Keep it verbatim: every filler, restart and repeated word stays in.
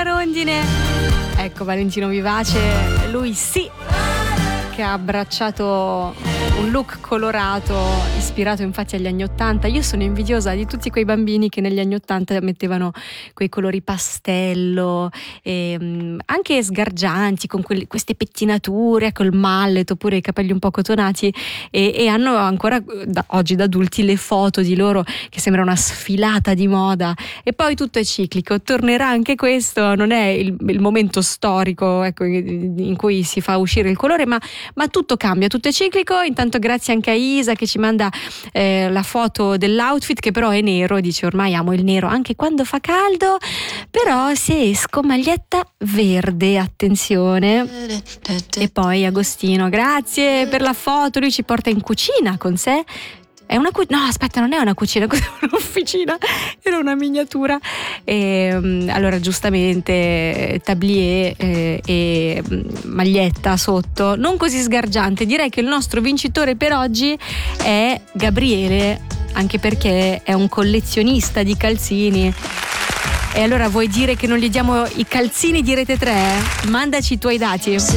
rondine. Ecco Valentino Vivace, lui sì che ha abbracciato un look colorato, ispirato infatti agli anni ottanta. Io sono invidiosa di tutti quei bambini che negli anni ottanta mettevano quei colori pastello, e, um, anche sgargianti, con quelli, queste pettinature, col mallet, oppure i capelli un po' cotonati, e, e hanno ancora da, oggi da adulti le foto di loro che sembra una sfilata di moda. E poi tutto è ciclico, tornerà anche questo, non è il, il momento storico, ecco, in cui si fa uscire il colore, ma ma tutto cambia, tutto è ciclico. Intanto grazie anche a Isa che ci manda eh, la foto dell'outfit, che però è nero, dice ormai amo il nero anche quando fa caldo, però se esco maglietta verde, attenzione. E poi Agostino, grazie per la foto, lui ci porta in cucina con sé. È una cu- no aspetta non è una cucina, cos'è, un'officina, era una miniatura. E, allora giustamente tablier eh, e maglietta sotto, non così sgargiante. Direi che il nostro vincitore per oggi è Gabriele, anche perché è un collezionista di calzini. E allora vuoi dire che non gli diamo i calzini di Rete tre? Mandaci i tuoi dati.